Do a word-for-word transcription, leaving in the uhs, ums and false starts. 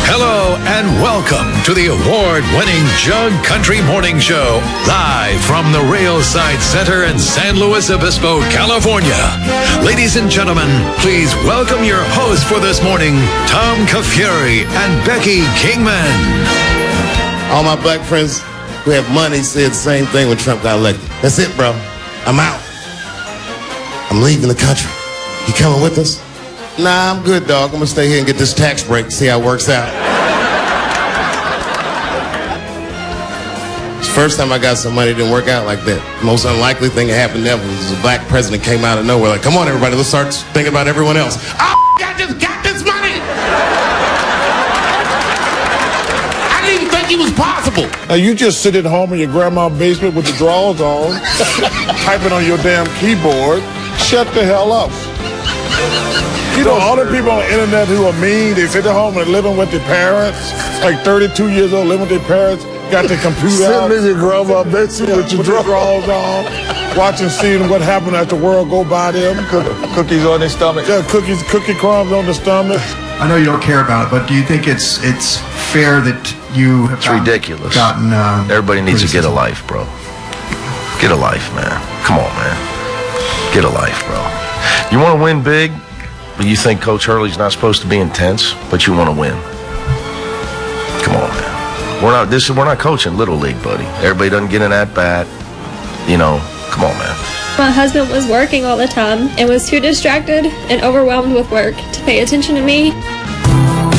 Hello and welcome to the award-winning Jug Country Morning Show, live from the Railside Center in San Luis Obispo, California. Ladies and gentlemen, please welcome your hosts for this morning, Tom Kafuri and Becky Kingman. All my black friends who have money said the same thing when Trump got elected. That's it, bro. I'm out. I'm leaving the country. You coming with us? Nah, I'm good, dog. I'm gonna stay here and get this tax break, see how it works out. It's the first time I got some money, it didn't work out like that. The most unlikely thing that happened ever was a black president came out of nowhere like, come on, everybody, let's start thinking about everyone else. Oh, I just got this money! I didn't even think it was possible. Now, you just sit at home in your grandma's basement with the drawers on, typing on your damn keyboard. Shut the hell up. You know, all the people on the internet who are mean, they sit at home and living with their parents, like thirty-two years old, living with their parents, got their computer out. Sitting in your grandma's basement with your drawers on, watching, seeing what happened as the world go by them. Cookies on their stomach. Yeah, cookies, cookie crumbs on the stomach. I know you don't care about it, but do you think it's it's fair that you have It's gotten, ridiculous. gotten uh, Everybody needs criticism? to get a life, bro. Get a life, man. Come on, man. Get a life, bro. You want to win big, but you think Coach Hurley's not supposed to be intense, but you want to win. Come on, man. We're not this. We're not coaching Little League, buddy. Everybody doesn't get in that bat. You know, come on, man. My husband was working all the time and was too distracted and overwhelmed with work to pay attention to me.